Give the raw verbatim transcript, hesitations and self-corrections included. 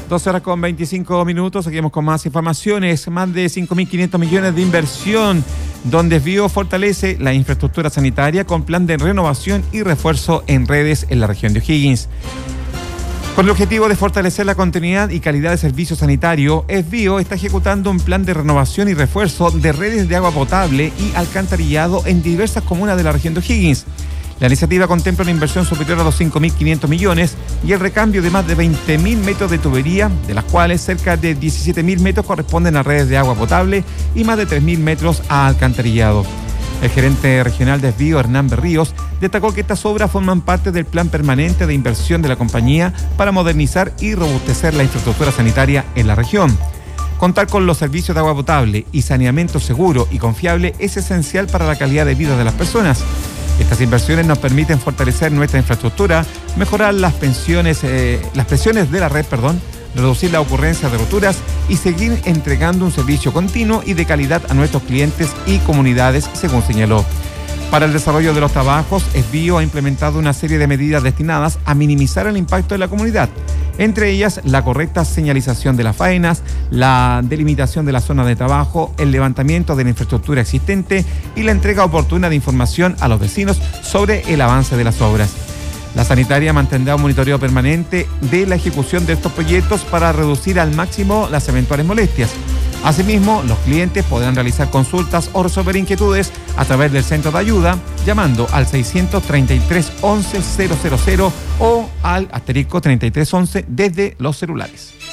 doce horas con veinticinco minutos, seguimos con más informaciones. Más de cinco mil quinientos millones de inversión. Don Desvío fortalece la infraestructura sanitaria con plan de renovación y refuerzo en redes en la región de O'Higgins. Con el objetivo de fortalecer la continuidad y calidad de servicio sanitario, Esbio está ejecutando un plan de renovación y refuerzo de redes de agua potable y alcantarillado en diversas comunas de la región de O'Higgins. La iniciativa contempla una inversión superior a los cinco mil quinientos millones y el recambio de más de veinte mil metros de tubería, de las cuales cerca de diecisiete mil metros corresponden a redes de agua potable y más de tres mil metros a alcantarillado. El gerente regional de Esbio, Hernán Berríos, destacó que estas obras forman parte del plan permanente de inversión de la compañía para modernizar y robustecer la infraestructura sanitaria en la región. Contar con los servicios de agua potable y saneamiento seguro y confiable es esencial para la calidad de vida de las personas. Estas inversiones nos permiten fortalecer nuestra infraestructura, mejorar las pensiones, eh, las presiones de la red, perdón, reducir la ocurrencia de roturas y seguir entregando un servicio continuo y de calidad a nuestros clientes y comunidades, según señaló. Para el desarrollo de los trabajos, Esbio ha implementado una serie de medidas destinadas a minimizar el impacto en la comunidad, entre ellas la correcta señalización de las faenas, la delimitación de la zona de trabajo, el levantamiento de la infraestructura existente y la entrega oportuna de información a los vecinos sobre el avance de las obras. La sanitaria mantendrá un monitoreo permanente de la ejecución de estos proyectos para reducir al máximo las eventuales molestias. Asimismo, los clientes podrán realizar consultas o resolver inquietudes a través del centro de ayuda llamando al seiscientos treinta y tres once cero cero cero o al asterisco treinta y tres once desde los celulares.